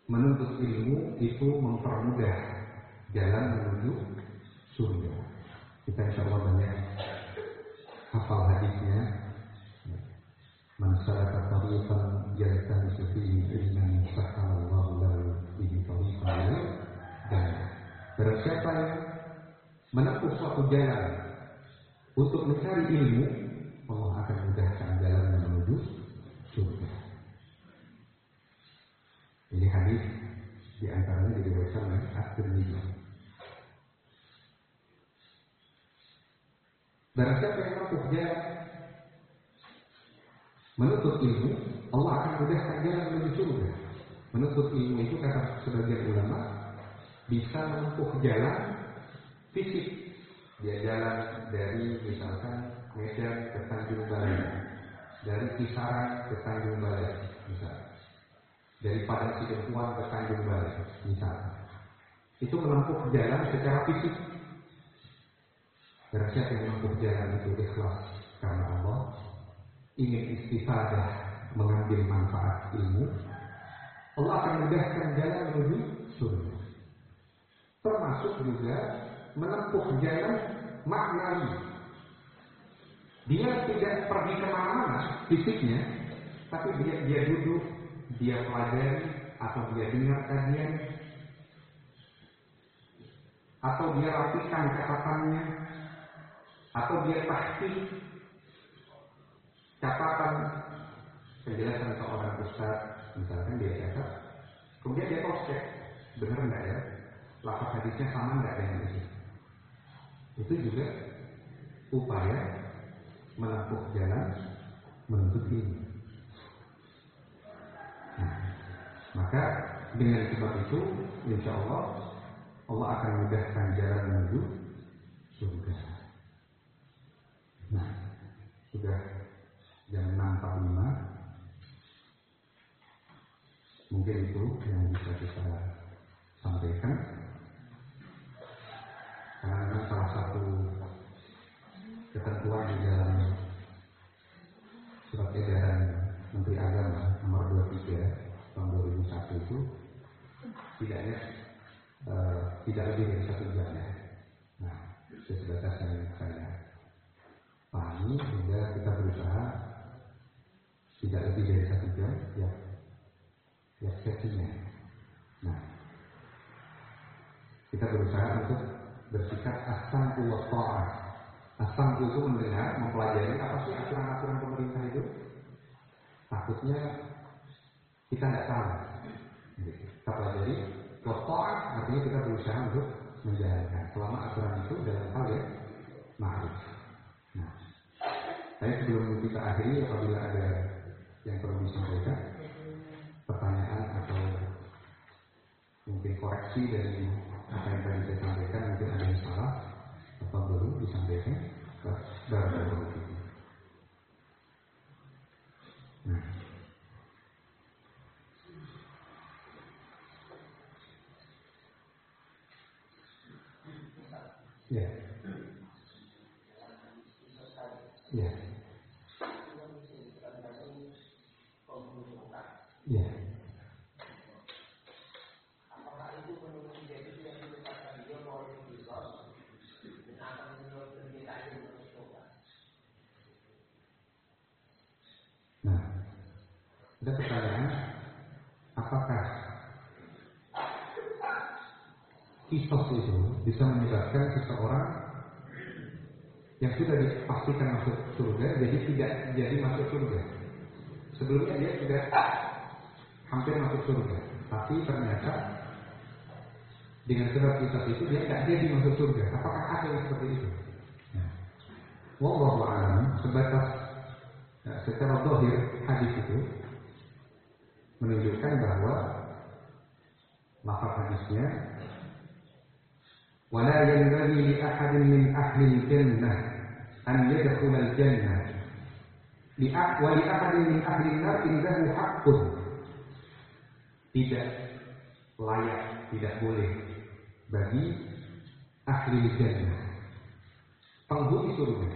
menuntut ilmu itu mempermudah jalan menuju surga. Kita insyaallah banyak hafal hadisnya. Man salaka tariqan yaltamisu fihi ilman sahalallahu lahu bihi tariqan ila jannah. Barang siapa yang menempuh suatu jalan untuk mencari ilmu, Allah akan mudahkan jalan menuju surga. Ini hadis di antaranya diriwayatkan oleh At-Tirmidzi. Barang siapa yang menempuh jalan menuntut ilmu, Allah akan mudahkan jalan menuju surga. Menuntut ilmu itu kata sebagian ulama bisa menempuh jalan fisik. Dia jalan dari misalkan Medan ke Tanjung Balai, dari Kisaran ke Tanjung Balai, misalnya. Dari Padang Sidempuan ke Tanjung Balai, misalnya. Itu menempuh jalan secara fisik. Barang siapa yang menempuh jalan itu ikhlas karena Allah, ingin istifadah, mengambil manfaat ilmu, Allah akan mudahkan jalan menuju surga. Termasuk juga menempuh jalan maknawi. Dia tidak pergi kemana-mana fisiknya, tapi dia duduk, dia pelajari, atau dia dengar kajian, atau dia rapikan catatannya, atau dia tahqiq catatan penjelasan seorang ustaz, misalkan dia catat, kemudian dia cross check, benar nggak ya, lafaz hadisnya sama nggak dengan itu. Itu juga upaya menempuh jalan menuntut ilmu. Maka dengan sebab itu, insya Allah akan mudahkan jalan menuju surga. Nah, sudah jam 6.45. Mungkin itu yang bisa kita sampaikan. Karena salah satu ketentuan di dalam surat edaran Menteri Agama nomor 23 tahun 2001 itu tidak lebih dari 1 jam ya. Nah, sebatas yang saya pahami, sehingga kita berusaha tidak lebih dari 1 jam ya sesinya. Nah, kita berusaha untuk bersikap as-sam'u wa tha'ah. As-sam'u itu mendengar, mempelajari apa sih aturan-aturan pemerintah itu. Takutnya kita tidak tahu. Kita pelajari. Wa tha'ah artinya kita berusaha untuk menjalankan selama aturan itu dalam hal yang ma'ruf. Nah, saya sebelum kita akhiri, apabila ada yang perlu disampaikan, pertanyaan atau mungkin koreksi dari apa yang tadi saya sampaikan, mungkin ada yang salah atau belum disampaikan, barakallahu fikum. Nah, ya, ya, ya. Nah, ada pertanyaan, apakah kisos itu bisa menyebabkan seseorang yang sudah dipastikan masuk surga jadi tidak jadi masuk surga? Sebelumnya dia sudah hampir masuk surga, tapi ternyata dengan sebab kisos itu dia tidak jadi masuk surga. Apakah ada yang seperti itu? Wallahu a'lam. Sebatas secara zahir hadis itu menunjukkan bahwa lafaz hadisnya wala yanbaghi li ahadin min ahli al-jannah an yadkhula al-jannah wa li ahadin min ahli an-nar indahu haqqun. Tidak layak, tidak boleh bagi ahli al-jannah, penghuni surga.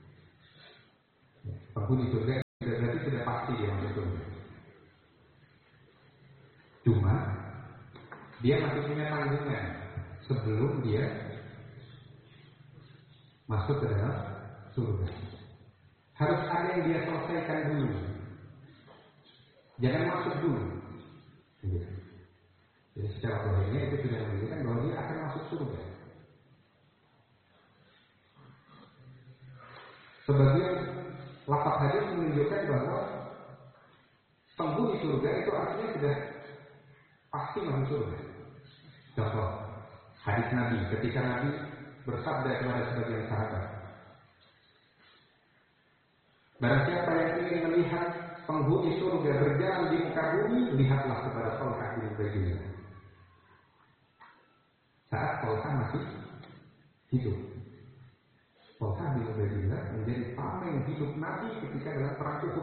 Penghuni surga berarti sudah pasti dia masuk surga. Cuma dia masih punya tanggungan sebelum dia masuk ke dalam surga. Harus ada yang dia selesaikan dulu. Jangan masuk dulu. Jadi secara zahirnya itu sudah menunjukkan bahwa dia akan masuk surga. Sebagian lafaz hadis menunjukkan bahwa penghuni surga itu artinya sudah pasti masuk surga. Contoh hadis Nabi ketika Nabi bersabda kepada sebagian sahabat, barang siapa yang ingin melihat penghuni surga berjalan di muka bumi, lihatlah kepada Thalqah bin Ubaidillah. Saat Thalqah masih hidup, Thalqah bin Ubaidillah menjadi tameng hidup Nabi ketika dalam perang Uhud,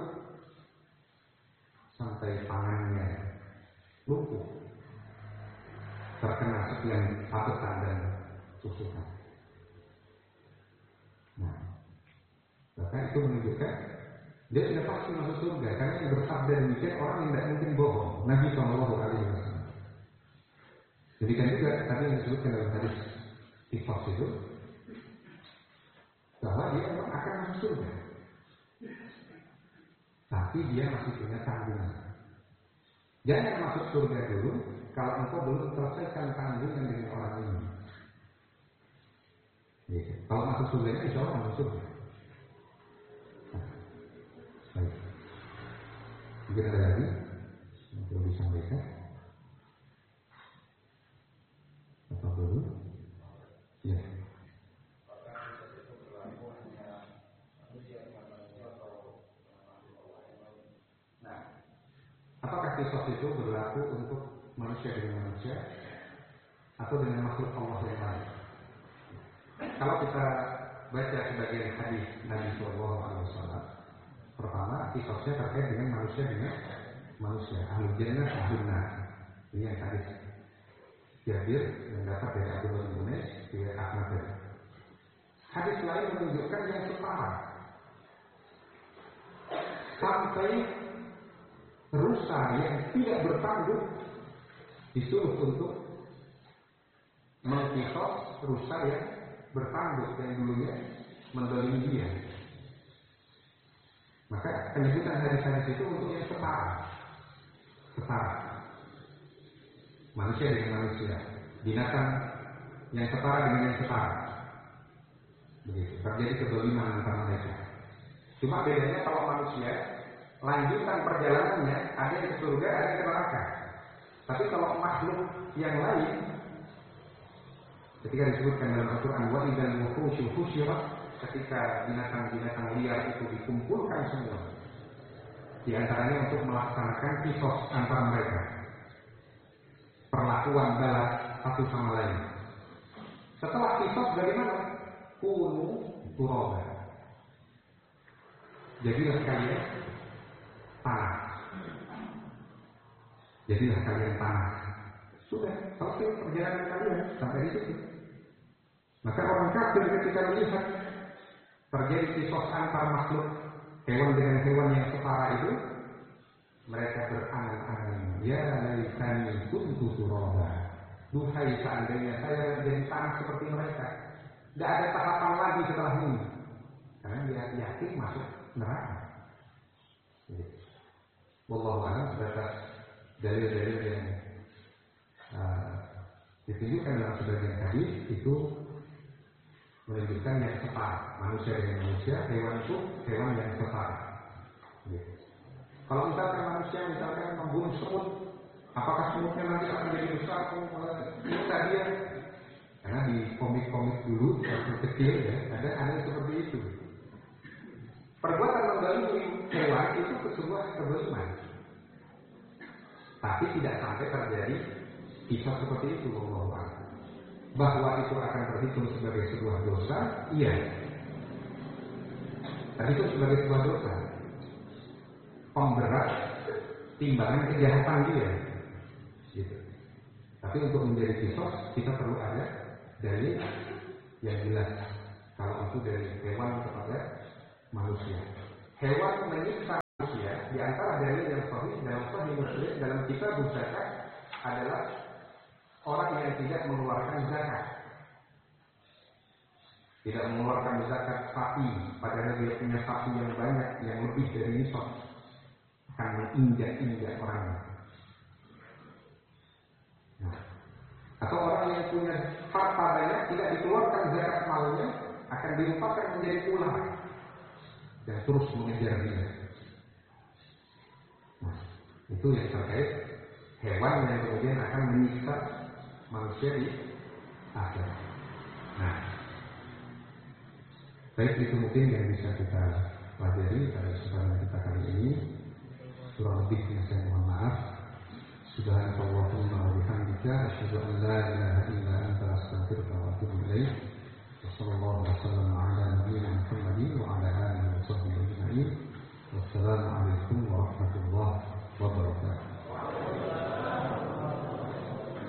sampai tangannya lumpuh terkena sekian sabetan dan tusukan. Nah, bahkan itu menunjukkan dia sudah pasti masuk surga, karena yang bersabda demikian orang yang tidak mungkin bohong. Nabi SAW. Demikian juga tadi yang disebutkan dalam hadis Tifas itu, bahwa dia memang akan masuk surga, tapi dia masih punya tanggungan. Jangan masuk surga dulu kalau engkau belum selesaikan tanggungan dengan orang ini. Gitu. Kalau masuk surga ini insya Allah masuk surga. Baik. Mungkin ada lagi yang perlu disampaikan? Apa dulu? Ya. Nah, apakah kisos itu berlaku untuk manusia dengan manusia atau dengan makhluk Allah yang lain? Kalau kita baca sebagian hadis Nabi SAW, pertama, kisahnya terkait dengan manusia ahlul jannah ahlun nar. Ini yang hadis Jabir yang dapat dari Abdullah bin Unais dari Ahmad. Hadis lain menunjukkan yang setara, sampai rusa yang tidak bertanggung disuruh untuk mengkisos rusa yang bertanggung yang dulunya mendolimi dia. Maka penyebutan hadis-hadis itu untuk yang setara, manusia dengan manusia, binatang yang setara dengan yang setara. Begitu, terjadi kedoliman antara mereka. Cuma bedanya kalau manusia, lanjutan perjalanannya ada yang ke surga, ada yang ke neraka. Tapi kalau makhluk yang lain, ketika disebutkan dalam Al-Quran, wa idzal wuhusyu husyirat, ketika binatang-binatang liar itu dikumpulkan semua, di antaranya untuk melaksanakan kisos antar mereka, perlakuan balas satu sama lain. Setelah kisos bagaimana? Kunu turaba, jadilah kalian tanah. Jadilah kalian tanah. Sudah selesai perjalanan kalian sampai di situ. Maka orang kafir ketika melihat terjadi kisos antar makhluk hewan dengan hewan yang setara itu, mereka berangan-angan, ya laitani kuntu turaba, duhai seandainya saya menjadi tanah seperti mereka. Tidak ada tahapan lagi setelah ini, karena dia yakin masuk neraka. Wallahu a'lam. Sebatas dalil-dalil yang ditunjukkan dalam sebagian hadis itu menunjukkan yang setara, manusia dengan manusia, hewan itu hewan yang setara. Gitu. Kalau misalkan manusia membunuh semut, apakah semutnya nanti akan jadi besar? Kita dia, karena di komik-komik dulu waktu kecil ya ada seperti itu. Perbuatan menzalimi hewan itu sebuah kezaliman, tapi tidak sampai terjadi kisah seperti itu. Bahwa itu akan terhitung sebagai sebuah dosa, iya. Terhitung sebagai sebuah dosa, pemberat timbangan kejahatan dia. Gitu. Tapi untuk menjadi kisos kita perlu ada dalil yang jelas. Kalau itu dari hewan kepada manusia. Hewan menyiksa manusia, di antara dalil yang sahih dalam Sahih Muslim dalam kitab Zakat adalah orang yang tidak mengeluarkan zakat. Tidak mengeluarkan zakat sapi, padahal dia punya sapi yang banyak, yang lebih dari nisab, akan menginjak-injak orangnya. Nah, atau orang yang punya harta banyak, tidak dikeluarkan zakat malnya, akan dilupakan menjadi ular dan terus mengejar dia. Nah, itu yang terkait hewan yang kemudian akan menyiksa manusia di akhirat. Nah, baik, itu mungkin yang bisa kita pelajari pada kesempatan kita kali ini. Kurang lebihnya saya mohon maaf. Subhanallahumma wa bihamdika asyhadu an la ilaha illa anta astaghfiruka wa atubu ilaik. Wassallallahu wasallam ala nabiyyina Muhammadin wa ala alihi wa sahbihi ajma'in. Wassalamu alaikum warahmatullahi wabarakatuh.